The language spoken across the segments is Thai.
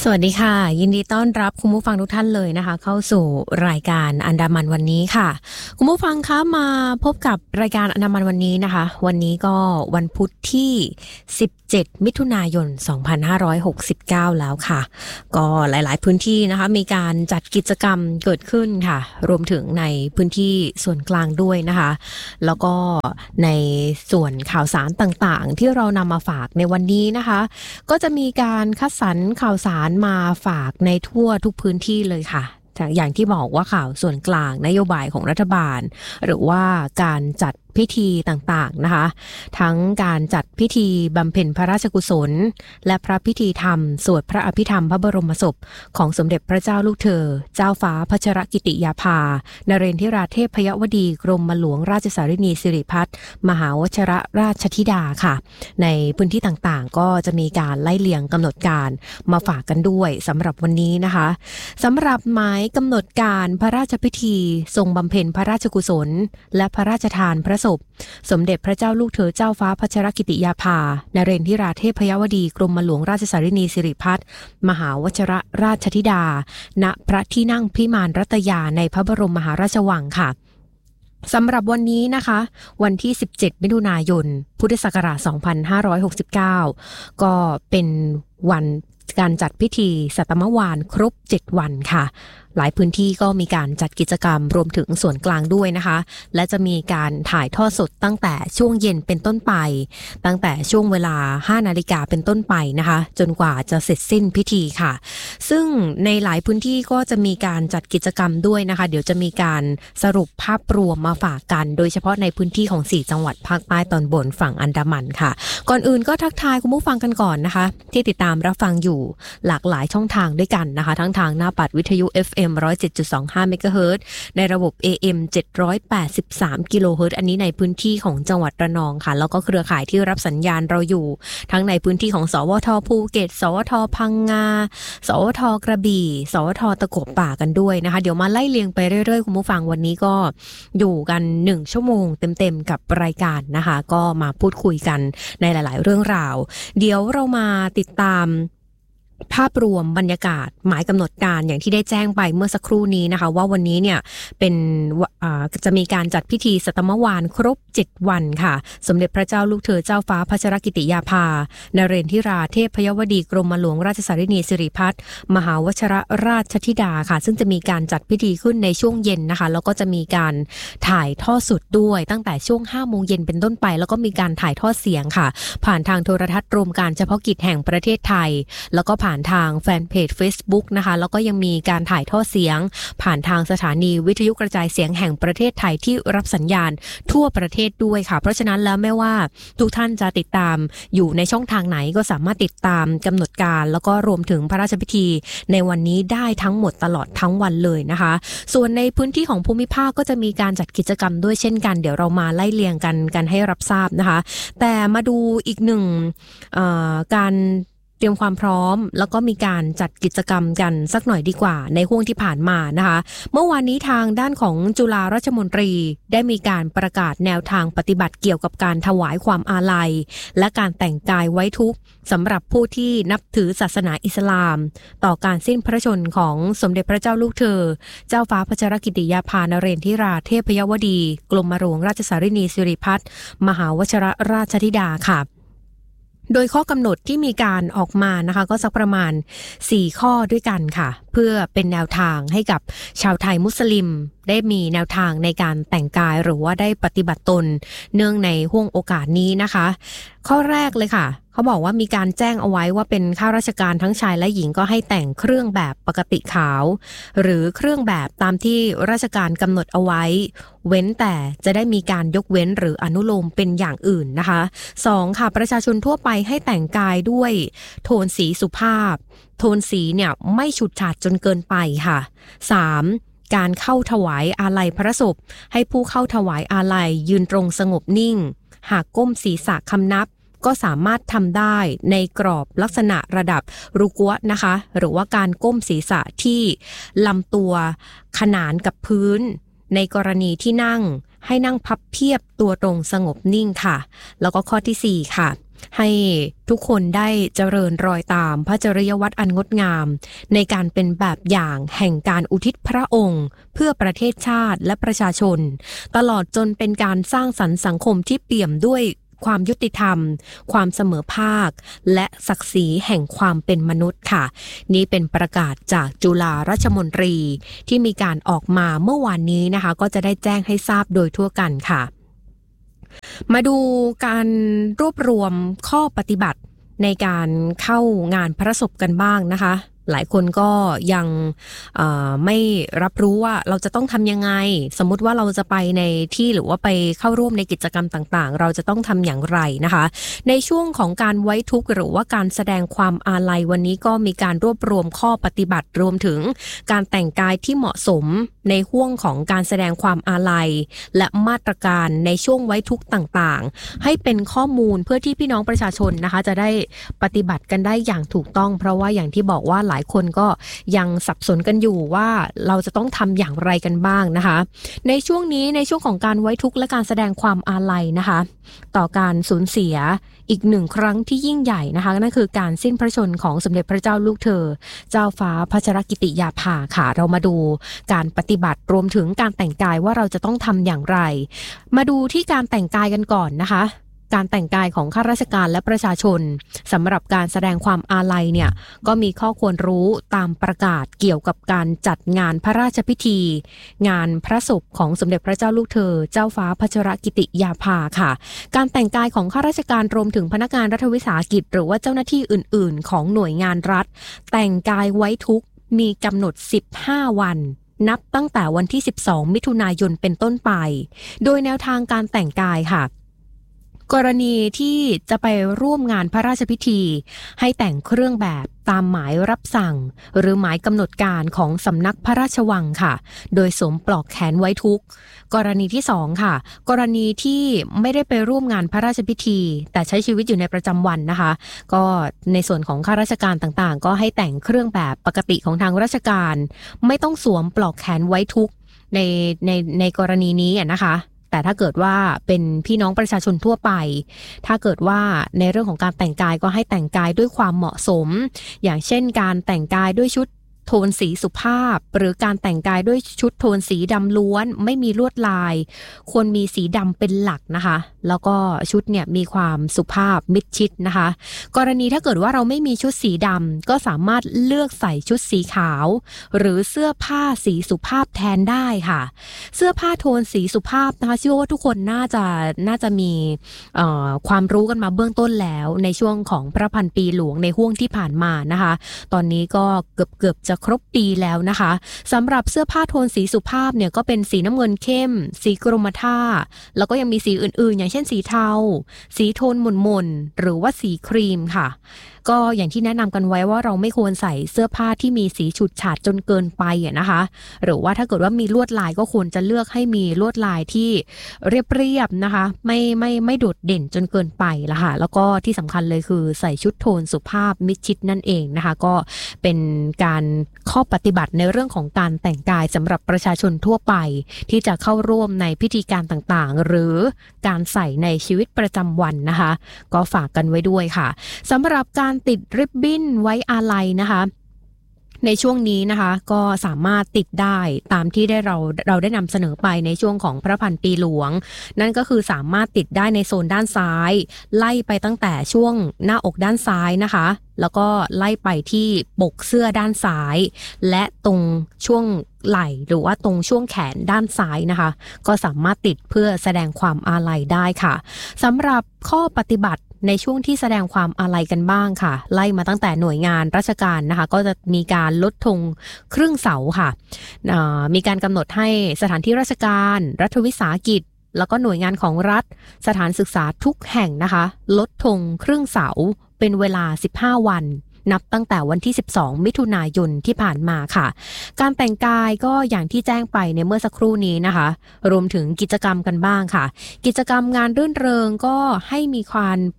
สวัสดีค่ะยินดีต้อนรับคุณผู้ฟังทุกท่านเลยนะคะเข้าสู่รายการอันดามันวันนี้ค่ะคุณผู้ฟังคะมาพบกับรายการอันดามันวันนี้นะคะวันนี้ก็วันพุธที่17มิถุนายน2569แล้วค่ะก็หลายๆพื้นที่นะคะมีการจัดกิจกรรมเกิดขึ้นค่ะรวมถึงในพื้นที่ส่วนกลางด้วยนะคะแล้วก็ในส่วนข่าวสารต่างๆที่เรานำมาฝากในวันนี้นะคะก็จะมีการคัดสรรข่าวสารมาฝากในทั่วทุกพื้นที่เลยค่ะอย่างที่บอกว่าข่าวส่วนกลางนโยบายของรัฐบาลหรือว่าการจัดพิธีต่างๆนะคะทั้งการจัดพิธีบำเพ็ญพระราชกุศลและพระพิธีธรรมสวดพระอภิธรรมพระบรมศพของสมเด็จพระเจ้าลูกเธอเจ้าฟ้าพัชรกิติยาภานเรนทิราเทพยวดีกรมหลวงราชสารินีสิริพัฒน์มหาวชิรราชธิดาค่ะในพื้นที่ต่างๆก็จะมีการไล่เลียงกำหนดการมาฝากกันด้วยสำหรับวันนี้นะคะสำหรับหมายกำหนดการพระราชพิธีทรงบำเพ็ญพระราชกุศลและพระราชทานพระศพสมเด็จพระเจ้าลูกเธอเจ้าฟ้าพัชรกิติยาภานเรนทิราเทพยวดีกรมหลวงราชสารินีสิริพัฒน์มหาวชิรราชธิดาณพระที่นั่งพิมานรัตยาในพระบรมมหาราชวังค่ะสำหรับวันนี้นะคะวันที่17มิถุนายนพุทธศักราช2569ก็เป็นวันการจัดพิธีสัตมวาลครบ7วันค่ะหลายพื้นที่ก็มีการจัดกิจกรรมรวมถึงส่วนกลางด้วยนะคะและจะมีการถ่ายทอดสดตั้งแต่ช่วงเย็นเป็นต้นไปตั้งแต่ช่วงเวลา 5 นาฬิกาเป็นต้นไปนะคะจนกว่าจะเสร็จสิ้นพิธีค่ะซึ่งในหลายพื้นที่ก็จะมีการจัดกิจกรรมด้วยนะคะเดี๋ยวจะมีการสรุปภาพรวมมาฝากกันโดยเฉพาะในพื้นที่ของ4จังหวัดภาคใต้ตอนบนฝั่งอันดามันค่ะก่อนอื่นก็ทักทายคุณผู้ฟังกันก่อนนะคะที่ติดตามรับฟังอยู่หลากหลายช่องทางด้วยกันนะคะทั้งทางหน้าปัดวิทยุ FM 107.25 เมกะเฮิรตซ์ในระบบ AM 783 กิโลเฮิรตซ์อันนี้ในพื้นที่ของจังหวัดระนองค่ะแล้วก็เครือข่ายที่รับสัญญาณเราอยู่ทั้งในพื้นที่ของสวทภูเก็ตสวทพังงาสวทกระบี่สวทตะกัวป่ากันด้วยนะคะเดี๋ยวมาไล่เรียงไปเรื่อยๆคุณผู้ฟังวันนี้ก็อยู่กัน1ชั่วโมงเต็มๆกับรายการนะคะก็มาพูดคุยกันในหลายๆเรื่องราวเดี๋ยวเรามาติดตามภาพรวมบรรยากาศหมายกำหนดการอย่างที่ได้แจ้งไปเมื่อสักครู่นี้นะคะว่าวันนี้เนี่ยเป็นจะมีการจัดพิธีสัตมวาลครบ7วันค่ะสมเด็จพระเจ้าลูกเธอเจ้าฟ้าพัชรกิติยาภานเรนทิราเทพยวดีกรมหลวงราชสารินีสิริพัฒน์มหาวชิรราชธิดาค่ะซึ่งจะมีการจัดพิธีขึ้นในช่วงเย็นนะคะแล้วก็จะมีการถ่ายทอดสดด้วยตั้งแต่ช่วง 5 โมงเย็นเป็นต้นไปแล้วก็มีการถ่ายทอดเสียงค่ะผ่านทางโทรทัศน์รวมการเฉพาะกิจแห่งประเทศไทยแล้วก็ผ่านทางแฟนเพจ Facebook นะคะแล้วก็ยังมีการถ่ายทอดเสียงผ่านทางสถานีวิทยุกระจายเสียงแห่งประเทศไทยที่รับสัญญาณทั่วประเทศด้วยค่ะเพราะฉะนั้นแล้วไม่ว่าทุกท่านจะติดตามอยู่ในช่องทางไหนก็สามารถติดตามกำหนดการแล้วก็รวมถึงพระราชพิธีในวันนี้ได้ทั้งหมดตลอดทั้งวันเลยนะคะส่วนในพื้นที่ของภูมิภาคก็จะมีการจัดกิจกรรมด้วยเช่นกันเดี๋ยวเรามาไล่เรียงกันให้รับทราบนะคะแต่มาดูอีกหนึ่งการเตรียมความพร้อมแล้วก็มีการจัดกิจกรรมกันสักหน่อยดีกว่าในห่วงที่ผ่านมานะคะเมื่อวานนี้ทางด้านของจุฬาราชมนตรีได้มีการประกาศแนวทางปฏิบัติเกี่ยวกับการถวายความอาลัยและการแต่งกายไว้ทุกข์สำหรับผู้ที่นับถือศาสนาอิสลามต่อการสิ้นพระชนม์ของสมเด็จพระเจ้าลูกเธอเจ้าฟ้าพัชรกิติยาภานเรนทิราเทพยวดีกรมหลวงราชสารินีสิริพัฒน์มหาวชิรราชธิดาค่ะโดยข้อกำหนดที่มีการออกมานะคะก็สักประมาณ4ข้อด้วยกันค่ะเพื่อเป็นแนวทางให้กับชาวไทยมุสลิมได้มีแนวทางในการแต่งกายหรือว่าได้ปฏิบัติตนเนื่องในห่วงโอกาสนี้นะคะข้อแรกเลยค่ะเขาบอกว่ามีการแจ้งเอาไว้ว่าเป็นข้าราชการทั้งชายและหญิงก็ให้แต่งเครื่องแบบปกติขาวหรือเครื่องแบบตามที่ราชการกำหนดเอาไว้เว้นแต่จะได้มีการยกเว้นหรืออนุโลมเป็นอย่างอื่นนะคะ2ค่ะประชาชนทั่วไปให้แต่งกายด้วยโทนสีสุภาพโทนสีเนี่ยไม่ฉูดฉาดจนเกินไปค่ะ3การเข้าถวายอาลัยพระศพให้ผู้เข้าถวายอาลัยยืนตรงสงบนิ่งหากก้มศีรษะคำนับก็สามารถทำได้ในกรอบลักษณะระดับรุกัวนะคะหรือว่าการก้มศีรษะที่ลำตัวขนานกับพื้นในกรณีที่นั่งให้นั่งพับเพียบตัวตรงสงบนิ่งค่ะแล้วก็ข้อที่4ค่ะให้ทุกคนได้เจริญรอยตามพระจริยวัตรอันงดงามในการเป็นแบบอย่างแห่งการอุทิศพระองค์เพื่อประเทศชาติและประชาชนตลอดจนเป็นการสร้างสรรค์สังคมที่เปี่ยมด้วยความยุติธรรมความเสมอภาคและศักดิ์ศรีแห่งความเป็นมนุษย์ค่ะนี่เป็นประกาศจากจุฬาราชมนตรีที่มีการออกมาเมื่อวานนี้นะคะก็จะได้แจ้งให้ทราบโดยทั่วกันค่ะมาดูการรวบรวมข้อปฏิบัติในการเข้างานพระศพกันบ้างนะคะหลายคนก็ยังไม่รับรู้ว่าเราจะต้องทำยังไงสมมุติว่าเราจะไปในที่หรือว่าไปเข้าร่วมในกิจกรรมต่างๆเราจะต้องทำอย่างไรนะคะในช่วงของการไว้ทุกข์หรือว่าการแสดงความอาลัยวันนี้ก็มีการรวบรวมข้อปฏิบัติรวมถึงการแต่งกายที่เหมาะสมในห่วงของการแสดงความอาลัยและมาตรการในช่วงไว้ทุกข์ต่างๆให้เป็นข้อมูลเพื่อที่พี่น้องประชาชนนะคะจะได้ปฏิบัติกันได้อย่างถูกต้องเพราะว่าอย่างที่บอกว่าหลายคนก็ยังสับสนกันอยู่ว่าเราจะต้องทำอย่างไรกันบ้างนะคะในช่วงนี้ในช่วงของการไว้ทุกข์และการแสดงความอาลัยนะคะต่อการสูญเสียอีกหนึ่งครั้งที่ยิ่งใหญ่นะคะนั่นคือการสิ้นพระชนม์ของสมเด็จพระเจ้าลูกเธอเจ้าฟ้าพัชรกิติยาภาค่ะเรามาดูการปฏิบัติรวมถึงการแต่งกายว่าเราจะต้องทำอย่างไรมาดูที่การแต่งกายกันก่อนนะคะการแต่งกายของข้าราชการและประชาชนสำหรับการแสดงความอาลัยเนี่ยก็มีข้อควรรู้ตามประกาศเกี่ยวกับการจัดงานพระราชพิธีงานพระศพของสมเด็จพระเจ้าลูกเธอเจ้าฟ้าพัชรกิติยาภาค่ะการแต่งกายของข้าราชการรวมถึงพนักงานรัฐวิสาหกิจหรือว่าเจ้าหน้าที่อื่นๆของหน่วยงานรัฐแต่งกายไว้ทุกข์มีกำหนด15วันนับตั้งแต่วันที่12มิถุนายนเป็นต้นไปโดยแนวทางการแต่งกายค่ะกรณีที่จะไปร่วมงานพระราชพิธีให้แต่งเครื่องแบบตามหมายรับสั่งหรือหมายกำหนดการของสำนักพระราชวังค่ะโดยสวมปลอกแขนไว้ทุกข์กรณีที่2ค่ะกรณีที่ไม่ได้ไปร่วมงานพระราชพิธีแต่ใช้ชีวิตอยู่ในประจำวันนะคะก็ในส่วนของข้าราชการต่างๆก็ให้แต่งเครื่องแบบปกติของทางราชการไม่ต้องสวมปลอกแขนไว้ทุกข์ในกรณีนี้นะคะแต่ถ้าเกิดว่าเป็นพี่น้องประชาชนทั่วไปถ้าเกิดว่าในเรื่องของการแต่งกายก็ให้แต่งกายด้วยความเหมาะสมอย่างเช่นการแต่งกายด้วยชุดโทนสีสุภาพหรือการแต่งกายด้วยชุดโทนสีดำล้วนไม่มีลวดลายควรมีสีดำเป็นหลักนะคะแล้วก็ชุดเนี่ยมีความสุภาพมิดชิดนะคะกรณีถ้าเกิดว่าเราไม่มีชุดสีดำก็สามารถเลือกใส่ชุดสีขาวหรือเสื้อผ้าสีสุภาพแทนได้ค่ะเสื้อผ้าโทนสีสุภาพนะคะเชื่อว่าทุกคนน่าจะมีความรู้กันมาเบื้องต้นแล้วในช่วงของพระพันปีหลวงในห้วงที่ผ่านมานะคะตอนนี้ก็เกือบจะครบปีแล้วนะคะสำหรับเสื้อผ้าโทนสีสุภาพเนี่ยก็เป็นสีน้ำเงินเข้มสีกรมท่าแล้วก็ยังมีสีอื่นๆอย่างเช่นสีเทาสีโทนหม่นๆหรือว่าสีครีมค่ะก็อย่างที่แนะนำกันไว้ว่าเราไม่ควรใส่เสื้อผ้าที่มีสีฉูดฉาดจนเกินไปนะคะหรือว่าถ้าเกิดว่ามีลวดลายก็ควรจะเลือกให้มีลวดลายที่เรียบๆนะคะไม่โดดเด่นจนเกินไปละค่ะแล้วก็ที่สำคัญเลยคือใส่ชุดโทนสุภาพมิดชิดนั่นเองนะคะก็เป็นการข้อปฏิบัติในเรื่องของการแต่งกายสำหรับประชาชนทั่วไปที่จะเข้าร่วมในพิธีการต่างๆหรือการใส่ในชีวิตประจำวันนะคะก็ฝากกันไว้ด้วยค่ะสำหรับการติดริบบิ้นไว้อาลัยนะคะในช่วงนี้นะคะก็สามารถติดได้ตามที่เราได้นำเสนอไปในช่วงของพระพันปีหลวงนั่นก็คือสามารถติดได้ในโซนด้านซ้ายไล่ไปตั้งแต่ช่วงหน้าอกด้านซ้ายนะคะแล้วก็ไล่ไปที่ปกเสื้อด้านซ้ายและตรงช่วงไหล่หรือว่าตรงช่วงแขนด้านซ้ายนะคะก็สามารถติดเพื่อแสดงความอาลัยได้ค่ะสำหรับข้อปฏิบัติในช่วงที่แสดงความอาลัยกันบ้างค่ะไล่มาตั้งแต่หน่วยงานราชการนะคะก็จะมีการลดธงครึ่งเสาค่ะมีการกำหนดให้สถานที่ราชการรัฐวิสาหกิจแล้วก็หน่วยงานของรัฐสถานศึกษาทุกแห่งนะคะลดธงครึ่งเสาเป็นเวลา15วันนับตั้งแต่วันที่12มิถุนายนที่ผ่านมาค่ะการแต่งกายก็อย่างที่แจ้งไปในเมื่อสักครู่นี้นะคะรวมถึงกิจกรรมกันบ้างค่ะกิจกรรมงานรื่นเริงก็ให้มีการปรับ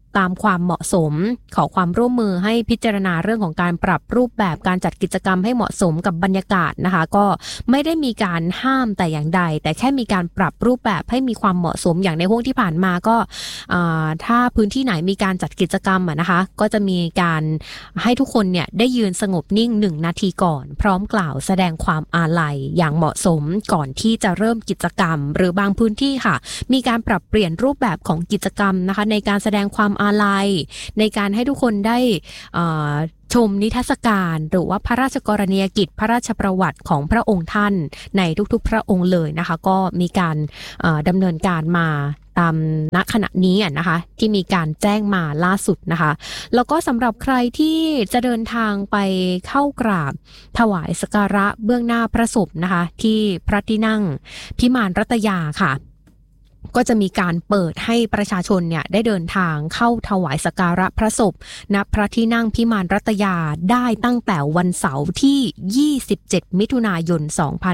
ตามความเหมาะสมขอความร่วมมือให้พิจารณาเรื่องของการปรับรูปแบบการจัดกิจกรรมให้เหมาะสมกับบรรยากาศนะคะก็ไม่ได้มีการห้ามแต่อย่างใดแต่แค่มีการปรับรูปแบบให้มีความเหมาะสมอย่างในห้วงที่ผ่านมาก็ถ้าพื้นที่ไหนมีการจัดกิจกรรมนะคะก็จะมีการให้ทุกคนเนี่ยได้ยืนสงบนิ่ง1 นาทีก่อนพร้อมกล่าวแสดงความอาลัยอย่างเหมาะสมก่อนที่จะเริ่มกิจกรรมหรือบางพื้นที่ค่ะมีการปรับเปลี่ยนรูปแบบของกิจกรรมนะคะในการแสดงความอาลัยในการให้ทุกคนได้ชมนิทรรศการหรือว่าพระราชกรณียกิจพระราชประวัติของพระองค์ท่านในทุกๆพระองค์เลยนะคะก็มีการดำเนินการมาตามณขณะนี้นะคะที่มีการแจ้งมาล่าสุดนะคะแล้วก็สำหรับใครที่จะเดินทางไปเข้ากราบถวายสักการะเบื้องหน้าพระศพนะคะที่พระที่นั่งพิมานรัตยาค่ะก็จะมีการเปิดให้ประชาชนเนี่ยได้เดินทางเข้าถวายสักการะพระศพณพระที่นั่งพิมานรัตยาได้ตั้งแต่วันเสาร์ที่27มิถุนายน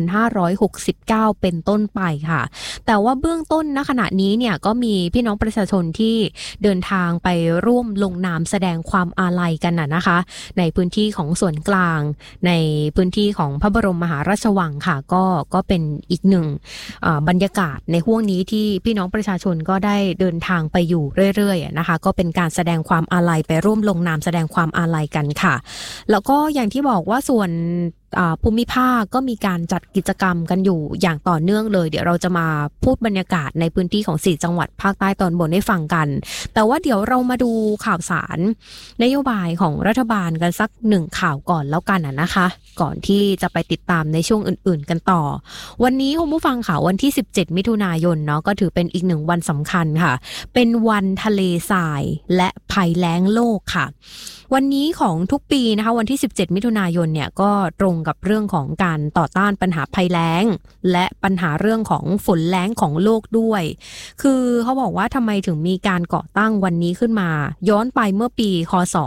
2569เป็นต้นไปค่ะแต่ว่าเบื้องต้นณขณะนี้เนี่ยก็มีพี่น้องประชาชนที่เดินทางไปร่วมลงนามแสดงความอาลัยกันนะคะในพื้นที่ของส่วนกลางในพื้นที่ของพระบรมมหาราชวังค่ะก็เป็นอีกหนึ่งบรรยากาศในห้วงนี้ที่พี่น้องประชาชนก็ได้เดินทางไปอยู่เรื่อยๆนะคะก็เป็นการแสดงความอาลัยไปร่วมลงนามแสดงความอาลัยกันค่ะแล้วก็อย่างที่บอกว่าส่วนภูมิภาคก็มีการจัดกิจกรรมกันอยู่อย่างต่อเนื่องเลยเดี๋ยวเราจะมาพูดบรรยากาศในพื้นที่ของ4จังหวัดภาคใต้ตอนบนให้ฟังกันแต่ว่าเดี๋ยวเรามาดูข่าวสารนโยบายของรัฐบาลกันสัก1ข่าวก่อนแล้วกันนะคะก่อนที่จะไปติดตามในช่วงอื่นๆกันต่อวันนี้คุณผู้ฟังค่ะวันที่17มิถุนายนเนาะก็ถือเป็นอีก1วันสำคัญค่ะเป็นวันทะเลทรายและภัยแล้งโลกค่ะวันนี้ของทุกปีนะคะวันที่17มิถุนายนเนี่ยก็ตรงกับเรื่องของการต่อต้านปัญหาภัยแล้งและปัญหาเรื่องของฝนแล้งของโลกด้วยคือเขาบอกว่าทำไมถึงมีการก่อตั้งวันนี้ขึ้นมาย้อนไปเมื่อปีคศ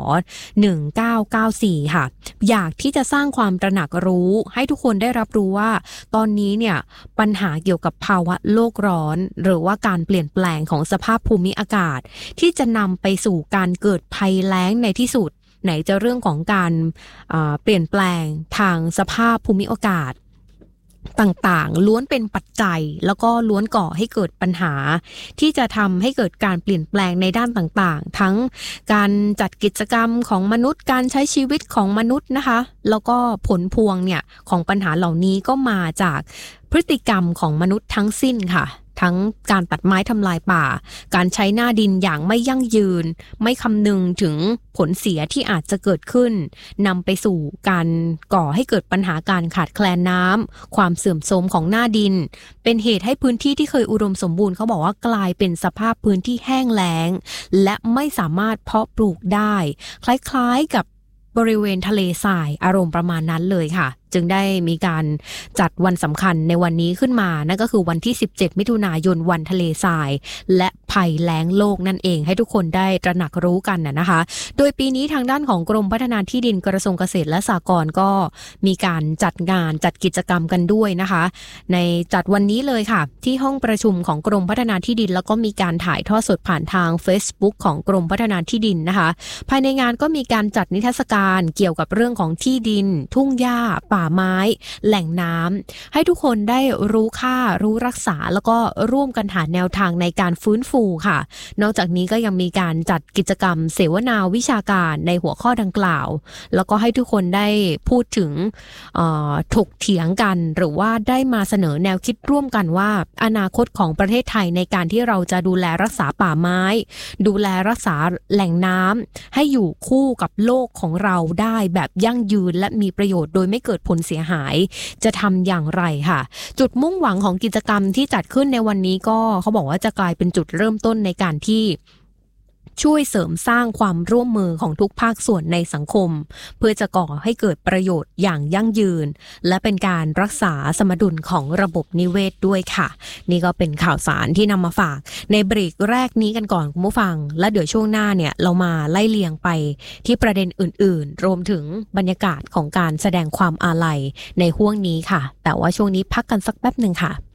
1994ค่ะอยากที่จะสร้างความตระหนักรู้ให้ทุกคนได้รับรู้ว่าตอนนี้เนี่ยปัญหาเกี่ยวกับภาวะโลกร้อนหรือว่าการเปลี่ยนแปลงของสภาพภูมิอากาศที่จะนำไปสู่การเกิดภัยแล้งในที่สุดไหนจะเรื่องของการเปลี่ยนแปลงทางสภาพภูมิอากาศต่างๆล้วนเป็นปัจจัยแล้วก็ล้วนก่อให้เกิดปัญหาที่จะทำให้เกิดการเปลี่ยนแปลงในด้านต่างๆทั้งการจัดกิจกรรมของมนุษย์การใช้ชีวิตของมนุษย์นะคะแล้วก็ผลพวงเนี่ยของปัญหาเหล่านี้ก็มาจากพฤติกรรมของมนุษย์ทั้งสิ้นค่ะทั้งการตัดไม้ทำลายป่าการใช้หน้าดินอย่างไม่ยั่งยืนไม่คำนึงถึงผลเสียที่อาจจะเกิดขึ้นนำไปสู่การก่อให้เกิดปัญหาการขาดแคลนน้ำความเสื่อมโทรมของหน้าดินเป็นเหตุให้พื้นที่ที่เคยอุดมสมบูรณ์เขาบอกว่ากลายเป็นสภาพพื้นที่แห้งแล้งและไม่สามารถเพาะปลูกได้คล้ายๆกับบริเวณทะเลทรายอารมณ์ประมาณนั้นเลยค่ะจึงได้มีการจัดวันสำคัญในวันนี้ขึ้นมานั่นก็คือวันที่17มิถุนายนวันทะเลทรายและภัยแล้งโลกนั่นเองให้ทุกคนได้ตระหนักรู้กันนะคะโดยปีนี้ทางด้านของกรมพัฒนาที่ดินกระทรวงเกษตรและสหกรณ์ก็มีการจัดงานจัดกิจกรรมกันด้วยนะคะในจัดวันนี้เลยค่ะที่ห้องประชุมของกรมพัฒนาที่ดินแล้วก็มีการถ่ายทอดสดผ่านทาง Facebook ของกรมพัฒนาที่ดินนะคะภายในงานก็มีการจัดนิทรรศการเกี่ยวกับเรื่องของที่ดินทุ่งหญ้าป่าไม้แหล่งน้ำให้ทุกคนได้รู้ค่ารู้รักษาแล้วก็ร่วมกันหาแนวทางในการฟื้นฟูค่ะนอกจากนี้ก็ยังมีการจัดกิจกรรมเสวนาวิชาการในหัวข้อดังกล่าวแล้วก็ให้ทุกคนได้พูดถึงถกเถียงกันหรือว่าได้มาเสนอแนวคิดร่วมกันว่าอนาคตของประเทศไทยในการที่เราจะดูแลรักษาป่าไม้ดูแลรักษาแหล่งน้ำให้อยู่คู่กับโลกของเราได้แบบยั่งยืนและมีประโยชน์โดยไม่เกิดผลเสียหายจะทำอย่างไรค่ะจุดมุ่งหวังของกิจกรรมที่จัดขึ้นในวันนี้ก็เขาบอกว่าจะกลายเป็นจุดเริ่มต้นในการที่ช่วยเสริมสร้างความร่วมมือของทุกภาคส่วนในสังคมเพื่อจะก่อให้เกิดประโยชน์อย่างยั่งยืนและเป็นการรักษาสมดุลของระบบนิเวศด้วยค่ะนี่ก็เป็นข่าวสารที่นำมาฝากในเบรกแรกนี้กันก่อนคุณผู้ฟังและเดี๋ยวช่วงหน้าเนี่ยเรามาไล่เลียงไปที่ประเด็นอื่นๆรวมถึงบรรยากาศของการแสดงความอาลัยในห้วงนี้ค่ะแต่ว่าช่วงนี้พักกันสักแป๊บนึงค่ะ